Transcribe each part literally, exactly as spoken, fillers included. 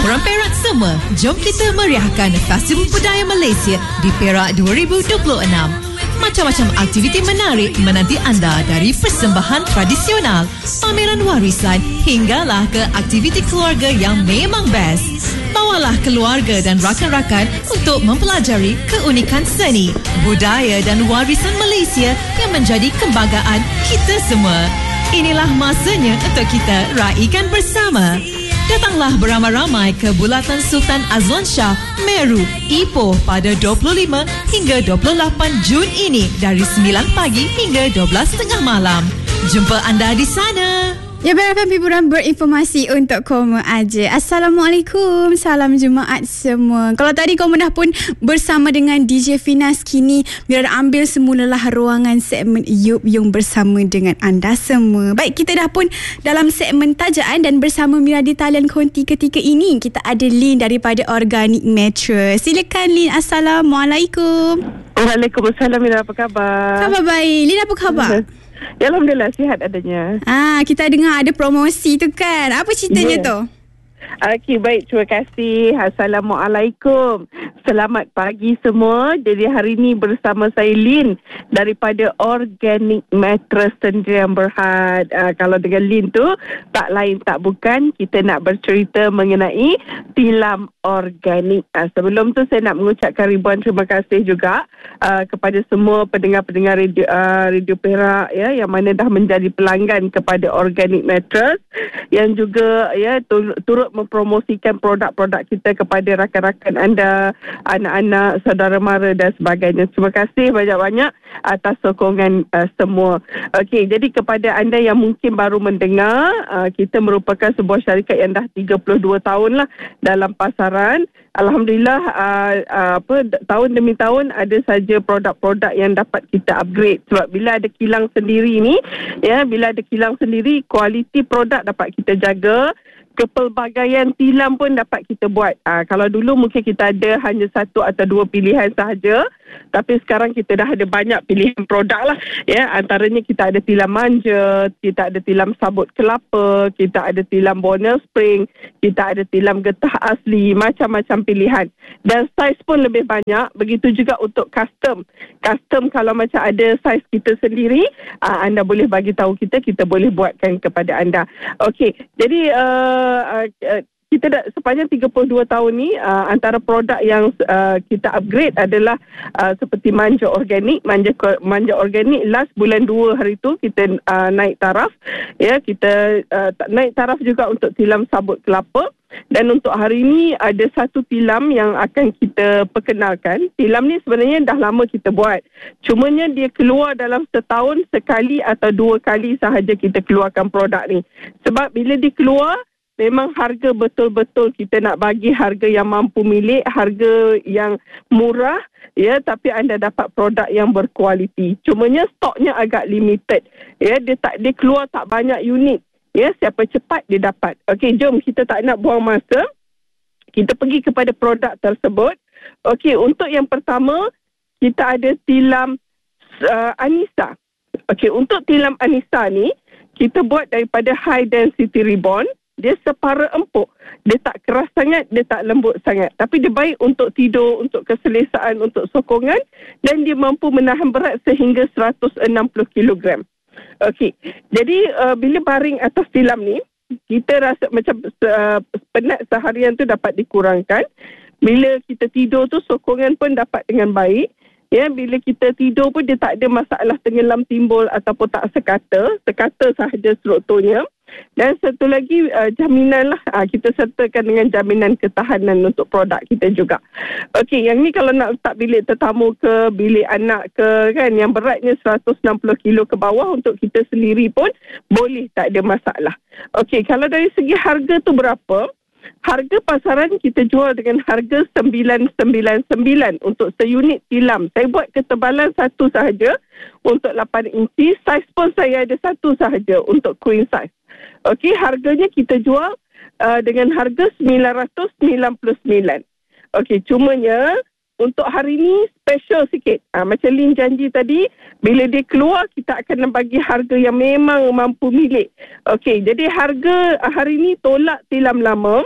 Orang Perak semua, jom kita meriahkan Festival Budaya Malaysia di Perak dua ribu dua puluh enam. Macam-macam aktiviti menarik menanti anda, dari persembahan tradisional, pameran warisan hinggalah ke aktiviti keluarga yang memang best. Bawalah keluarga dan rakan-rakan untuk mempelajari keunikan seni, budaya dan warisan Malaysia yang menjadi kebanggaan kita semua. Inilah masanya untuk kita raikan bersama. Datanglah beramai-ramai ke Bulatan Sultan Azlan Shah, Meru, Ipoh pada dua puluh lima hingga dua puluh lapan Jun ini dari sembilan pagi hingga dua belas tengah malam. Jumpa anda di sana. Ya, B F M hiburan berinformasi untuk Koma aja. Assalamualaikum, salam Jumaat semua. Kalau tadi Koma dah pun bersama dengan D J Finas, kini biar ambil semulalah ruangan segmen Yup Yung bersama dengan anda semua. Baik, kita dah pun dalam segmen tajaan dan bersama Mira di talian konti ketika ini kita ada Lin daripada Organic Mattress. Silakan Lin. Assalamualaikum. Waalaikumsalam Mira, apa khabar? Khabar baik. Lin, apa khabar? Ya, Alhamdulillah sihat adanya. Ah, kita dengar ada promosi tu kan. Apa ceritanya yeah. tu? Okey, baik. Terima kasih. Assalamualaikum. Selamat pagi semua. Jadi hari ini bersama saya Lin daripada Organic Mattress Sdn Bhd. Uh, kalau dengan Lin tu, tak lain tak bukan, kita nak bercerita mengenai tilam organik. Uh, sebelum tu saya nak mengucapkan ribuan terima kasih juga uh, kepada semua pendengar-pendengar radio, uh, radio Perak ya, yang mana dah menjadi pelanggan kepada Organic Mattress, yang juga ya turut mempromosikan produk-produk kita kepada rakan-rakan anda, anak-anak, saudara mara dan sebagainya. Terima kasih banyak-banyak atas sokongan uh, semua. Okey, jadi kepada anda yang mungkin baru mendengar, uh, kita merupakan sebuah syarikat yang dah tiga puluh dua tahun lah dalam pasaran. Alhamdulillah, uh, uh, apa tahun demi tahun ada saja produk-produk yang dapat kita upgrade. Sebab bila ada kilang sendiri ni, ya, bila ada kilang sendiri, kualiti produk dapat kita jaga. Kepelbagaian tilam pun dapat kita buat. Aa, kalau dulu mungkin kita ada hanya satu atau dua pilihan sahaja, tapi sekarang kita dah ada banyak pilihan produk lah. Ya, antaranya kita ada tilam manja, kita ada tilam sabut kelapa, kita ada tilam bonel spring, kita ada tilam getah asli, macam-macam pilihan. Dan saiz pun lebih banyak. Begitu juga untuk custom. Custom kalau macam ada saiz kita sendiri, aa, anda boleh bagi tahu kita, kita boleh buatkan kepada anda. Okey, jadi uh, Uh, uh, kita dah sepanjang tiga puluh dua tahun ni, uh, antara produk yang uh, kita upgrade adalah uh, seperti manja organik. Manja manja organik last bulan dua hari tu kita uh, naik taraf. Ya, kita uh, naik taraf juga untuk tilam sabut kelapa. Dan untuk hari ini ada satu tilam yang akan kita perkenalkan. Tilam ni sebenarnya dah lama kita buat. Cumanya dia keluar dalam setahun sekali atau dua kali sahaja kita keluarkan produk ni. Sebab bila dia keluar, memang harga betul-betul kita nak bagi harga yang mampu milik, harga yang murah, ya, tapi anda dapat produk yang berkualiti. Cumanya stoknya agak limited. Ya, dia tak dia keluar tak banyak unit. Ya, siapa cepat dia dapat. Okey, jom kita tak nak buang masa. Kita pergi kepada produk tersebut. Okey, untuk yang pertama, kita ada tilam uh, Anissa. Okey, untuk tilam Anissa ni, kita buat daripada high density ribbon. Dia separa empuk. Dia tak keras sangat, dia tak lembut sangat. Tapi dia baik untuk tidur, untuk keselesaan, untuk sokongan. Dan dia mampu menahan berat sehingga seratus enam puluh kilogram. Okey. Jadi, uh, bila baring atas tilam ni, kita rasa macam uh, penat seharian tu dapat dikurangkan. Bila kita tidur tu, sokongan pun dapat dengan baik. Ya, bila kita tidur pun dia tak ada masalah tenggelam timbul ataupun tak sekata. Sekata sahaja strukturnya. Dan satu lagi uh, jaminan lah, uh, kita sertakan dengan jaminan ketahanan untuk produk kita juga. Okey, yang ni kalau nak letak bilik tetamu ke, bilik anak ke, kan, yang beratnya seratus enam puluh kilo ke bawah, untuk kita sendiri pun boleh, tak ada masalah. Okey, kalau dari segi harga tu berapa? Harga pasaran kita jual dengan harga sembilan sembilan sembilan untuk seunit tilam. Saya buat ketebalan satu sahaja untuk lapan inci. Saiz pun saya ada satu sahaja untuk queen size. Okey, harganya kita jual uh, dengan harga sembilan ratus sembilan puluh sembilan. Okey, cumanya untuk hari ni special sikit. Ha, macam Lin janji tadi, bila dia keluar kita akan bagi harga yang memang mampu milik. Okey, jadi harga hari ni tolak tilam lama.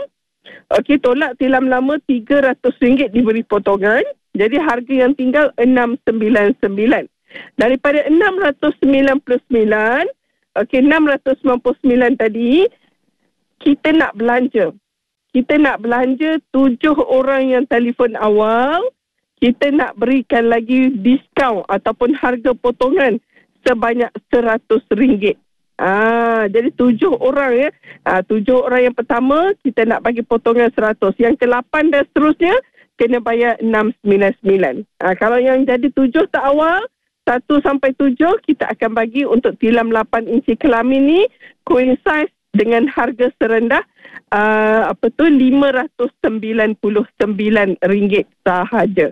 Okey, tolak tilam lama tiga ratus ringgit diberi potongan. Jadi harga yang tinggal enam ratus sembilan puluh sembilan. Daripada enam ratus sembilan puluh sembilan, okey, enam ratus sembilan puluh sembilan tadi, kita nak belanja. Kita nak belanja tujuh orang yang telefon awal. Kita nak berikan lagi diskaun ataupun harga potongan sebanyak seratus ringgit. Ah, jadi tujuh orang ya. Ah, tujuh orang yang pertama kita nak bagi potongan seratus. Yang ke lapan dan seterusnya kena bayar enam ratus sembilan puluh sembilan. Ah, kalau yang jadi tujuh tak awal, satu sampai tujuh kita akan bagi untuk tilam lapan inci kelamin ni queen size dengan harga serendah uh, apa tu lima ratus sembilan puluh sembilan ringgit sahaja.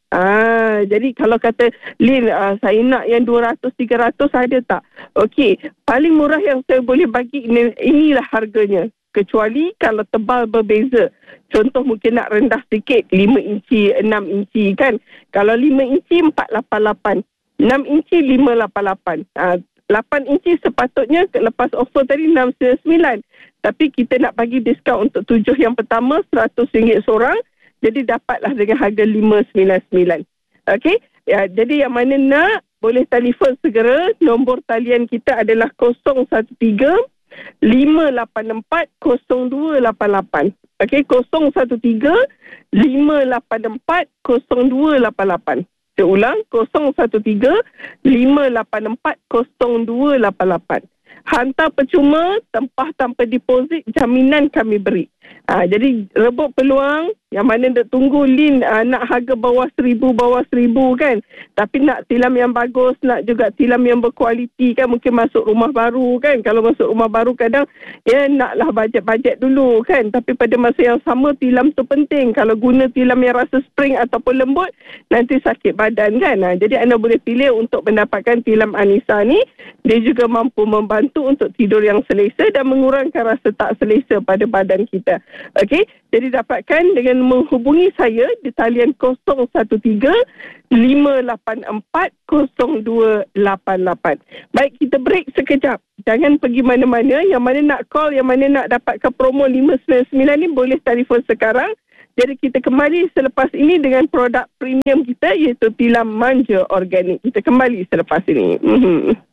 Ah, jadi kalau kata Lin, uh, saya nak yang dua ratus tiga ratus ada tak? Okey, paling murah yang saya boleh bagi ini, inilah harganya. Kecuali kalau tebal berbeza. Contoh mungkin nak rendah sikit, lima inci, enam inci kan. Kalau lima inci empat lapan lapan, enam inci lima lapan lapan. Ah, lapan inci sepatutnya lepas offer tadi enam sembilan sembilan. Tapi kita nak bagi diskaun untuk tujuh yang pertama seratus ringgit seorang. Jadi dapatlah dengan harga lima ratus sembilan puluh sembilan. Okey? Ya, jadi yang mana nak boleh telefon segera. Nombor talian kita adalah kosong satu tiga lima lapan empat kosong dua lapan lapan. Okey, kosong satu tiga lima lapan empat kosong dua lapan lapan. Saya ulang, kosong satu tiga lima lapan empat kosong dua lapan lapan. Hantar percuma, tempah tanpa deposit, jaminan kami beri. Ha, jadi rebut peluang yang mana nak tunggu Lin uh, nak harga bawah seribu, bawah seribu kan. Tapi nak tilam yang bagus, nak juga tilam yang berkualiti kan. Mungkin masuk rumah baru kan. Kalau masuk rumah baru kadang ya naklah bajet-bajet dulu kan. Tapi pada masa yang sama tilam tu penting. Kalau guna tilam yang rasa spring ataupun lembut, nanti sakit badan kan. Ha, jadi anda boleh pilih untuk mendapatkan tilam Anissa ni. Dia juga mampu membantu untuk tidur yang selesa dan mengurangkan rasa tak selesa pada badan kita. Okey, jadi dapatkan dengan menghubungi saya di talian kosong satu tiga lima lapan empat kosong dua lapan lapan. Baik, kita break sekejap. Jangan pergi mana-mana. Yang mana nak call, yang mana nak dapatkan promo lima sembilan sembilan ni boleh telefon sekarang. Jadi kita kembali selepas ini dengan produk premium kita iaitu tilam manja organik. Kita kembali selepas ini. Mm-hmm.